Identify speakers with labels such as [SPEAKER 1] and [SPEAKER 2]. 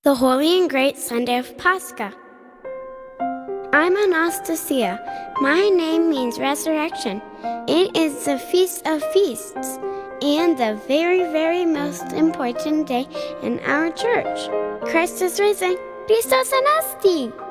[SPEAKER 1] the Holy and Great Sunday of Pascha. I'm Anastasia. My name means resurrection. It is the Feast of Feasts and the very, very most important day in our church. Christ is risen. Christos Anasti!